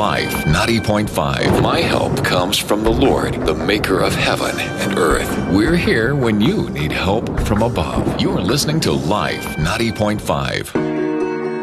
Life 90.5. My help comes from the Lord, the maker of heaven and earth. We're here when you need help from above. You're listening to Life 90.5.